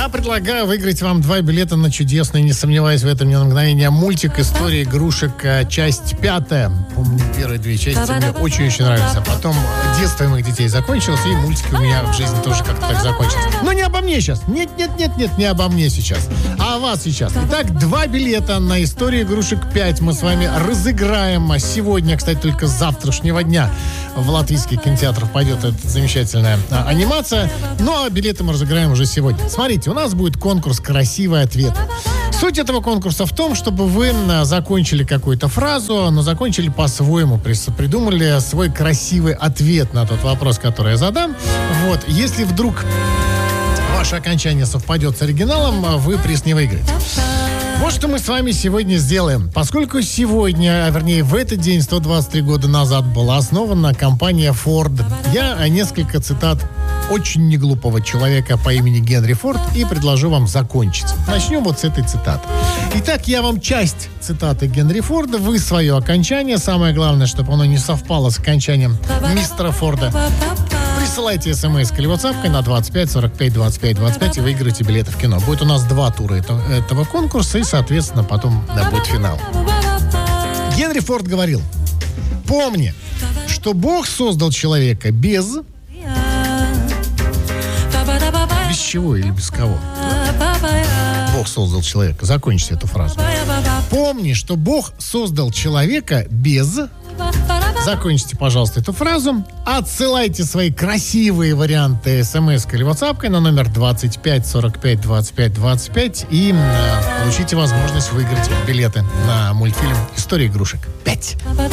Я предлагаю выиграть вам 2 билета на чудесный, не сомневаюсь в этом ни на мгновение, мультик «История игрушек», часть 5. Помню, первые 2 части мне очень-очень нравятся. Потом детство моих детей закончилось, и мультики у меня в жизни тоже как-то так закончились. Но не обо мне сейчас. Нет, не обо мне сейчас. А о вас сейчас. Итак, 2 билета на «Историю игрушек 5» мы с вами разыграем сегодня, кстати, только с завтрашнего дня. В латвийский кинотеатр пойдет эта замечательная анимация. Ну, а билеты мы разыграем уже сегодня. Смотрите, у нас будет конкурс «Красивый ответ». Суть этого конкурса в том, чтобы вы закончили какую-то фразу, но закончили по-своему, придумали свой красивый ответ на тот вопрос, который я задам. Вот. Если вдруг ваше окончание совпадет с оригиналом, вы приз не выиграете. Вот что мы с вами сегодня сделаем. Поскольку сегодня, вернее, в этот день, 123 года назад, была основана компания Ford, я несколько цитат очень неглупого человека по имени Генри Форд и предложу вам закончить. Начнем вот с этой цитаты. Итак, я вам часть цитаты Генри Форда, вы свое окончание. Самое главное, чтобы оно не совпало с окончанием мистера Форда. Присылайте смс-кой или WhatsApp на 25 45 25 25 и выиграете билеты в кино. Будет у нас 2 тура этого конкурса, и, соответственно, потом будет финал. Генри Форд говорил: помни, что Бог создал человека без чего или без кого? Бог создал человека. Закончите эту фразу. Помни, что Бог создал человека без... Закончите, пожалуйста, эту фразу. Отсылайте свои красивые варианты смс-кой или WhatsApp на номер 25 45 25 25 и получите возможность выиграть билеты на мультфильм «История игрушек 5».